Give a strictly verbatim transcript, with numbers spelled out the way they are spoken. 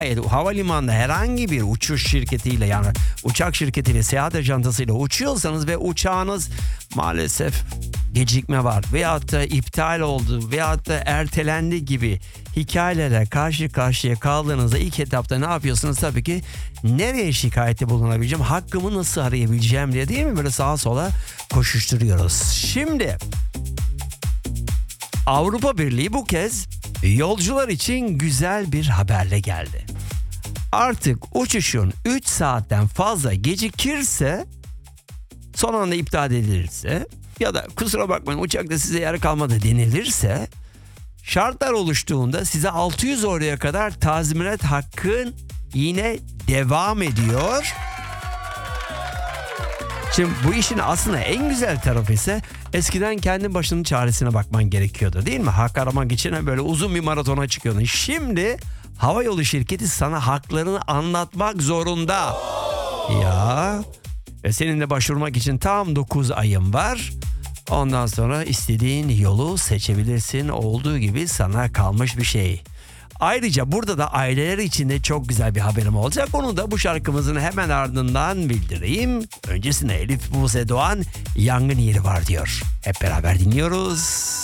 Evet, havalimanında herhangi bir uçuş şirketiyle yani uçak şirketiyle seyahat ajantasıyla uçuyorsanız ve uçağınız maalesef gecikme var veyahut da iptal oldu veyahut da ertelendi gibi hikayelere karşı karşıya kaldığınızda ilk etapta ne yapıyorsunuz? Tabii ki nereye şikayette bulunabileceğim, hakkımı nasıl arayabileceğim diye, değil mi? Böyle sağa sola koşuşturuyoruz. Şimdi Avrupa Birliği bu kez yolcular için güzel bir haberle geldi. Artık uçuşun üç saatten fazla gecikirse, son anda iptal edilirse ya da kusura bakmayın uçakta size yer kalmadı denilirse, şartlar oluştuğunda size altı yüz euroya kadar tazminat hakkın yine devam ediyor. Şimdi bu işin aslında en güzel tarafı ise eskiden kendi başının çaresine bakman gerekiyordu, değil mi? Hak aramak için böyle uzun bir maratona çıkıyordun. Şimdi havayolu şirketi sana haklarını anlatmak zorunda. Ya ve senin de başvurmak için tam dokuz ayın var. Ondan sonra istediğin yolu seçebilirsin. Olduğu gibi sana kalmış bir şey. Ayrıca burada da aileler için de çok güzel bir haberim olacak. Onu da bu şarkımızın hemen ardından bildireyim. Öncesinde Elif Buse Doğan Yangın Yeri Var diyor. Hep beraber dinliyoruz.